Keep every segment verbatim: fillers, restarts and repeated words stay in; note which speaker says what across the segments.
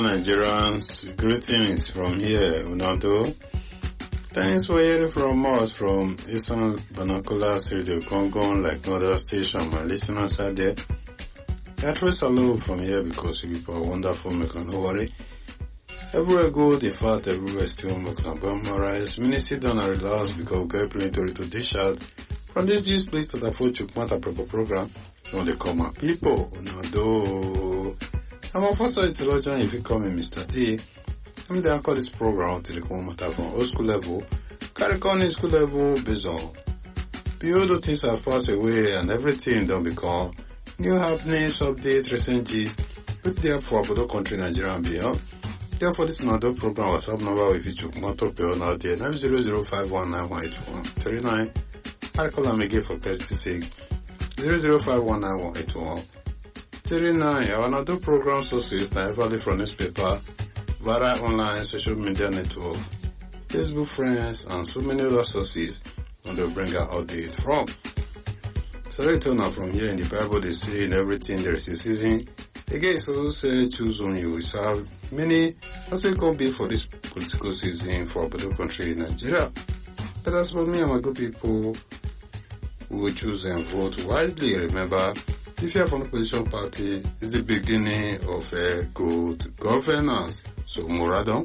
Speaker 1: Nigerians, greetings from here, Unado. Thanks for hearing from us from Eastern Binoculars Radio Gongon, like no other station. My listeners are there. I trace hello from here because you people are wonderful, make no worry. Everywhere good, in fact, everywhere still make no memorize. Many sit down and relax because we get plenty to dish out. From this this place to the food Chukmata proper program, when they call my people, Unado. I'm a first theologian if you call me Mister T. I'm there call this program to the matter from old school level, carry on in school level, based on build things have passed away and everything don't become new happenings, updates, recent gist, put there for Bodo country, Nigeria and beyond. Therefore, this another program WhatsApp number with you Chukmato Pio now there nine zero zero five one nine one eight one three nine. I call them again for clarity sake zero zero five one nine one eight one. thirty-nine. Our another program sources now value from newspaper, via online social media network, Facebook friends, and so many other sources on the bring out updates from. So let's turn out from here in the Bible they say in everything there is a season. Again, so say choose on you. We have many as we can be for this political season for the country in Nigeria. But as for me and my good people who will choose and vote wisely, remember, if you are from the opposition party, it's the beginning of a good governance. So, Moradon.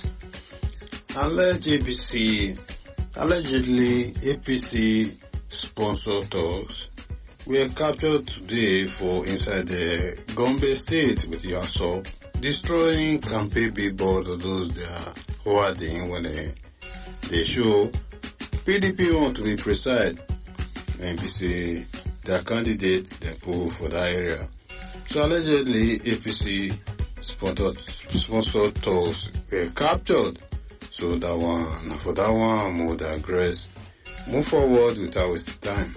Speaker 1: Alleged A P C, allegedly A P C sponsored talks were captured today for inside the Gombe state with Yaso, destroying campaign billboard of those they are hoarding when they, they show P D P want to be precise. And we say their candidate they pull for that area. So allegedly A P C sponsored sponsored talks were captured. So that one for that one more digress. Move forward without wasting time.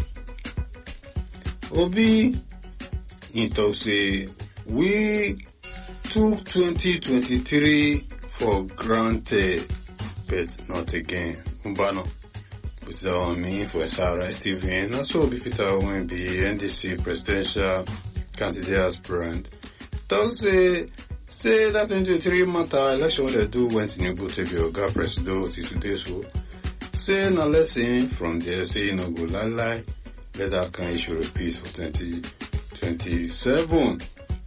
Speaker 1: Obi in talk say we took twenty twenty-three for granted, but not again. Umbano. Put that on me for S R I T V. And also Peter will be N D C presidential candidate aspirant. Talk say say that twenty twenty-three matter election they do went in Igbo to be Oga Presido to today so. Say na lesson from there say no go lie lie. Let that kind issue repeat for twenty twenty-seven.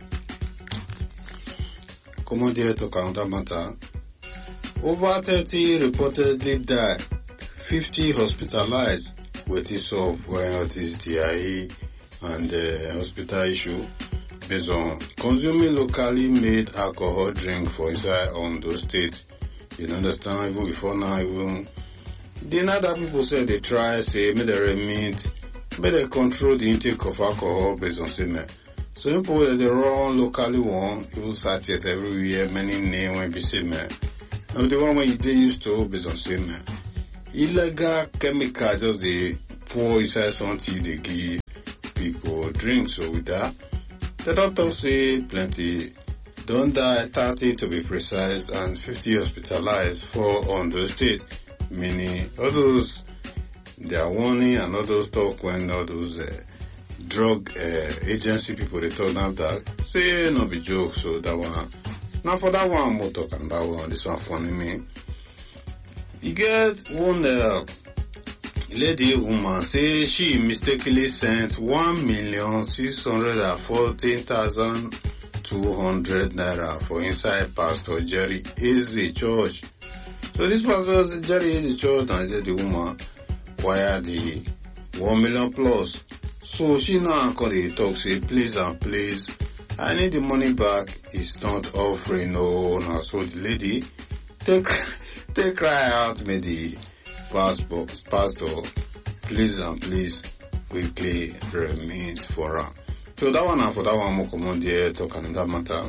Speaker 1: Come on there talk on that matter. Over thirty reportedly died, fifty hospitalized, waiting solve when it is D I E and the uh, hospital issue based on consuming locally made alcohol drink for inside on those states. You understand? Even before now, even the other people say they try, say, may they remit, may they control the intake of alcohol based on semen. So people that they run locally one, even sachets everywhere, many name when be semen. Now the one when they used to based on semen. Illegal chemical just they pour inside something they give people drink. So with that, the doctor say plenty don't die, thirty to be precise, and fifty hospitalized for on the state. Meaning all those they are warning and all those talk when all those uh, drug uh, agency people they talk now that say no be joke. So that one now for that one more talk and that one this one funny me. You get one uh, lady woman say she mistakenly sent one million six hundred and fourteen thousand two hundred naira for inside Pastor Jerry Easy Church. So this Pastor Jerry Easy Church and the woman wire the one million plus. So she now call the talk say please and please I need the money back. It's not offering no no. So the lady take take cry out may the pastor pastor please and please quickly remain for her. So that one and for that one more common there talk another matter.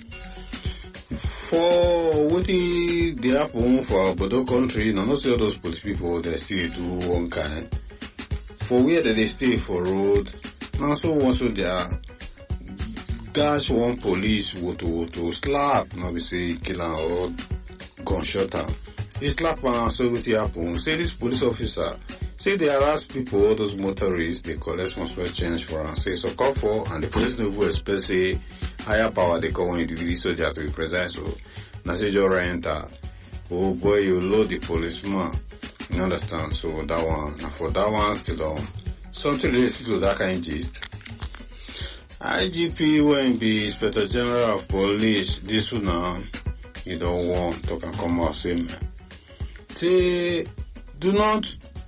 Speaker 1: For what they happen for Bodo country, now not see all those police people they still do one kind. For where they stay for road, now so also they are dash one police would to to slap, now we say kill or gunshot am. He slap am so what happen. Say this police officer say they harass people, all those motorists, they collect some small change for am. Say so call for and the police no even expect say higher power they call when the video soldier to be precise. So now say just enter. Oh boy, you load the policeman. You understand? So that one, now for that one still on something related to that kind of gist. I G P when be Inspector General of Police, this one now, you don't want to come out say man. Say, do not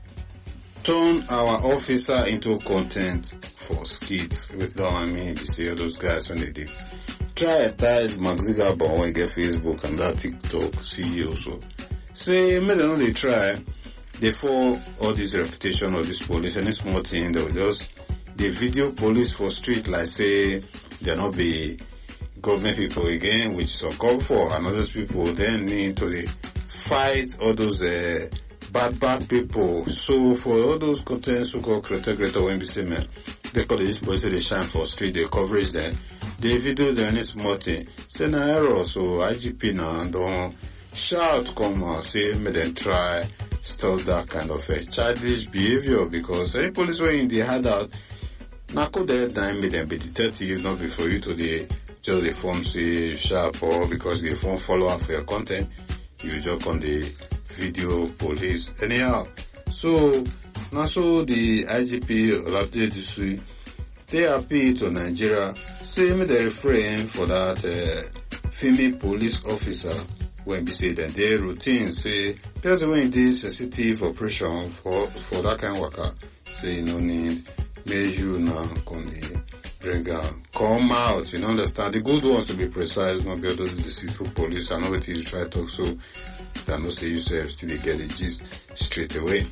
Speaker 1: turn our officer into content for skits. With that I mean, you see all those guys when they did. Try attach Mark Zuckerberg when you get Facebook and that TikTok C E O so. Say, maybe they know they try, they fall all this reputation of this police, any small thing, they will just, they video police for street like say, they'll not be government people again, which is uncalled for, and other people then need to the fight all those uh, bad, bad people. So for all those content so-called creator, creator, when we say, man, they call this police, they shine for street, they coverage them, they video them, any small thing. Say, na error, so I G P now, don't shout, come out, say, may them try, stop that kind of a childish behavior, because any police when in the handout, now could that time may them be detective, not before you to the, just the form say, sharp, or because the form follow up for your content, you just on the video police anyhow. So now so the I G P Olabode they appeal to Nigeria, say me they refrain for that uh, female police officer when we say that their routine say there's a way this sensitive operation for for that kind of worker. Say no need measure now con the bring come out, you know, understand the good ones to be precise, not be all those deceitful police. I know what you try to talk so I know say yourself still get the gist straight away.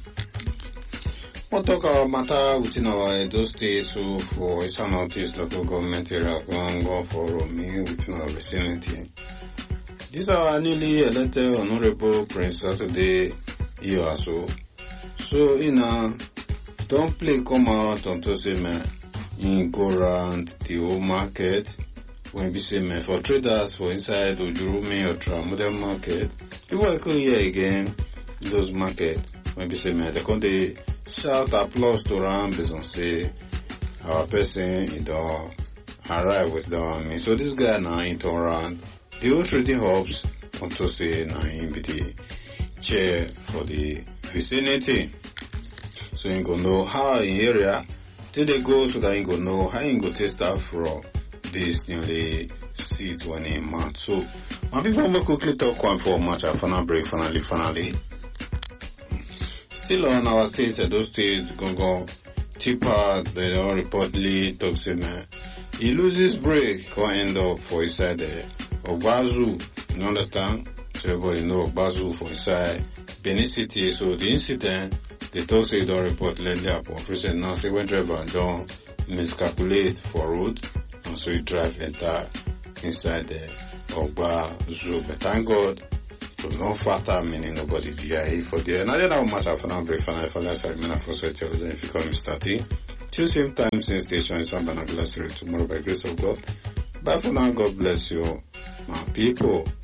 Speaker 1: We'll talk about matter within our Edo State, so for Eastern Northeast local government area, going on for me within our vicinity. This is our newly elected Honorable Prince Saturday here so. So, in a, don't play come out on to say, man, in go around the whole market, when we say, man, for traders, for inside Ojurumi or Tramodel market, people will come here again, those market, when we say, man, they come they shout applause to Ram based on say, our person, he don't arrive with the army. So this guy now into around, the whole trading hubs, want to say, now he be the chair for the vicinity. So you go know how in area, till they go so that you go know how you go take start from this newly seat when in month. So, my people will quickly talk one for much of final break, finally, finally. Still on our state, those states, Gongo, Tipper, they don't reportedly talk to me. He loses break, go end up for his side there. Ogbazu, you understand? So everybody know Ogbazu for his side. Benin City, so the incident, they talk say don't report lately upon recent now say when driver don't miscalculate for road and so he drive enter inside the Ogbazu. But thank God, it was no fatal meaning nobody D I E for the another now matter for now break for now for that side man for such a if you call me starting. Till same time same station in San Banagla tomorrow by grace of God. Bye for now, God bless you, my people.